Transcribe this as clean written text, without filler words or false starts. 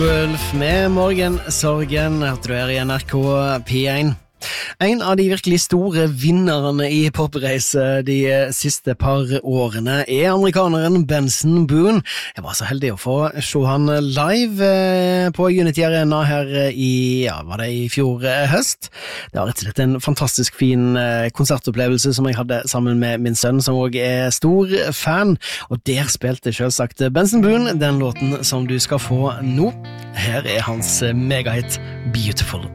Ulf med Morgensorgen, at du I NRK P1. En av de virkelig store vinnerne I popreise de siste par årene amerikaneren Benson Boone. Jeg var så heldig å få se han live på Unity Arena her var det I fjor høst. Det var rett og slett en fantastisk fin konsertopplevelse som jeg hadde sammen med min sønn, som også stor fan. Og der spilte selvsagt Benson Boone den låten som du skal få nå. Her hans megahit Beautiful.